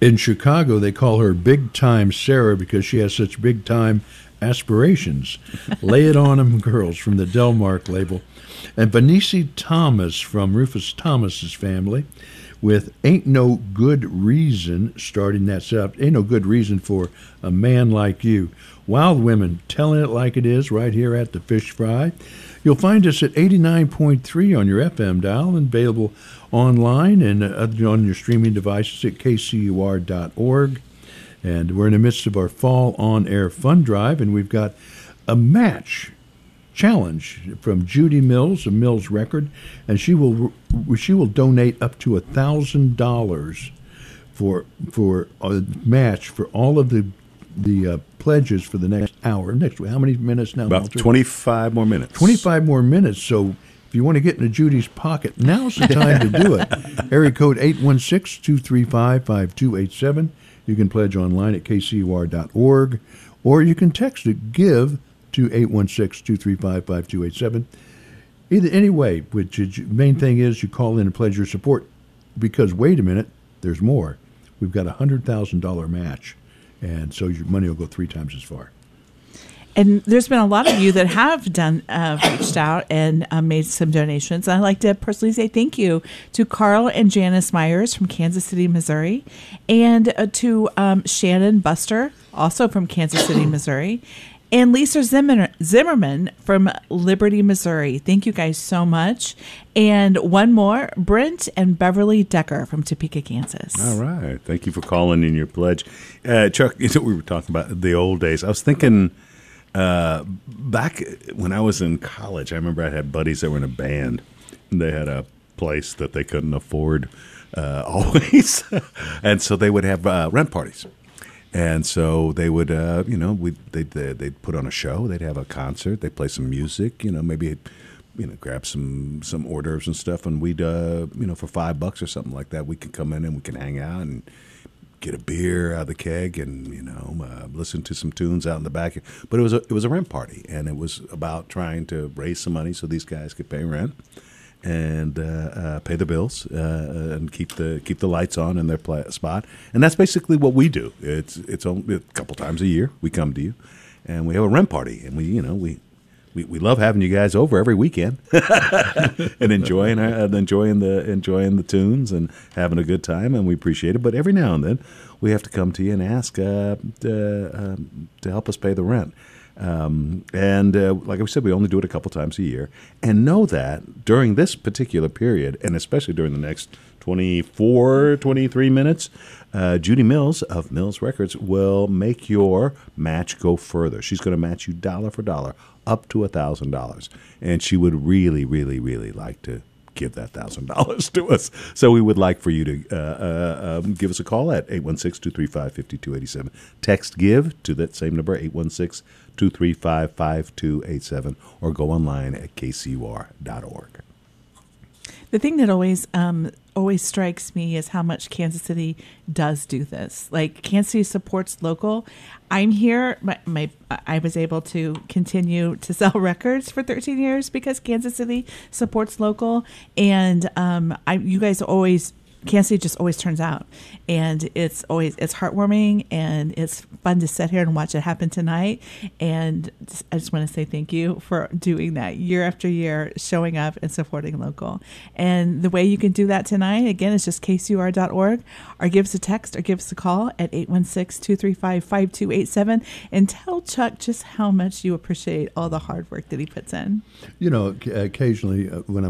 In Chicago, they call her Big Time Sarah because she has such big time aspirations. Lay It On 'Em Girls from the Delmark label. And Benici Thomas from Rufus Thomas's family with Ain't No Good Reason, starting that set up. Ain't No Good Reason for a Man Like You. Wild Women telling it like it is right here at the Fish Fry. You'll find us at 89.3 on your FM dial and available online and on your streaming devices at kcur.org. And we're in the midst of our fall on-air fund drive, and we've got a match challenge from Judy Mills, a Mills record, and she will donate up to $1,000 for a match for all of the pledges for the next hour. How many minutes now? About Walter? 25 more minutes. 25 more minutes. So if you want to get into Judy's pocket, now's the time to do it. Area code 816-235-5287. You can pledge online at kcur.org, or you can text it, GIVE, to 816-235-5287. Anyway, which main thing is you call in and pledge your support, because wait a minute, there's more. We've got a $100,000 match, and so your money will go 3 times as far. And there's been a lot of you that have reached out and made some donations. I'd like to personally say thank you to Carl and Janice Myers from Kansas City, Missouri, and to Shannon Buster, also from Kansas City, Missouri, and Lisa Zimmerman from Liberty, Missouri. Thank you guys so much. And one more, Brent and Beverly Decker from Topeka, Kansas. All right. Thank you for calling in your pledge. Chuck, we were talking about the old days. I was thinking back when I was in college, I remember I had buddies that were in a band. And they had a place that they couldn't afford always. And so they would have rent parties. And so they would, they'd put on a show. They'd have a concert. They'd play some music. Maybe, grab some hors d'oeuvres and stuff. And we'd, for $5 or something like that, we could come in and we can hang out and get a beer out of the keg and listen to some tunes out in the back. But it was a rent party, and it was about trying to raise some money so these guys could pay rent and pay the bills and keep the lights on in their spot. And that's basically what we do. It's only a couple times a year we come to you, and we have a rent party, and we love having you guys over every weekend and enjoying the tunes and having a good time, and we appreciate it. But every now and then we have to come to you and ask to help us pay the rent. Like I said, we only do it a couple times a year. And know that during this particular period, and especially during the next 24, 23 minutes, Judy Mills of Mills Records will make your match go further. She's going to match you dollar for dollar up to $1,000. And she would really, really, really like to give that $1,000 to us. So we would like for you to give us a call at 816-235-5287. Text GIVE to that same number, 816-235-5287, or go online at kcur.org. The thing that always strikes me is how much Kansas City does do this. Like, Kansas City supports local. I'm here. I was able to continue to sell records for 13 years because Kansas City supports local, and you guys always. Kansas City just always turns out, and it's heartwarming, and it's fun to sit here and watch it happen tonight. And I just want to say thank you for doing that year after year, showing up and supporting local. And the way you can do that tonight, again, is just kcur.org, or give us a text or give us a call at 816-235-5287 and tell Chuck just how much you appreciate all the hard work that he puts in. Occasionally when I'm